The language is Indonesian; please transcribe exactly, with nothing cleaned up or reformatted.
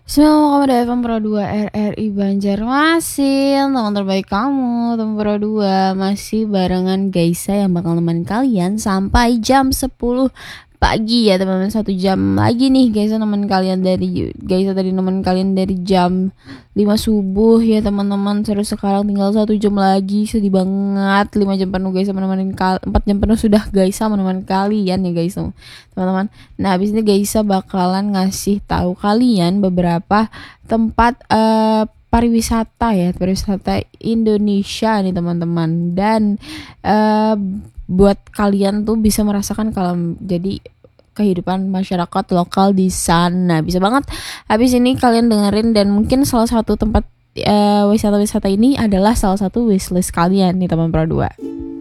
Semua kamu dari F M Pro dua R R I Banjarmasin. Teman terbaik kamu, teman Pro dua. Masih barengan Gaisa yang bakal nemenin kalian sampai jam sepuluh pagi ya teman-teman. Satu jam lagi nih Gaisa nemenin kalian dari Gaisa tadi nemenin kalian dari jam lima subuh ya teman-teman. Terus sekarang tinggal satu jam lagi. Sedih banget. lima jam penuh Gaisa menemani kalian. empat jam penuh sudah Gaisa menemani kalian ya guys teman-teman. Nah, habis ini Gaisa bakalan ngasih tahu kalian beberapa tempat uh, pariwisata ya, pariwisata Indonesia nih teman-teman. Dan uh, buat kalian tuh bisa merasakan kalau jadi kehidupan masyarakat lokal di sana. Bisa banget. Habis ini kalian dengerin dan mungkin salah satu tempat uh, wisata-wisata ini adalah salah satu wishlist kalian nih teman Pro dua.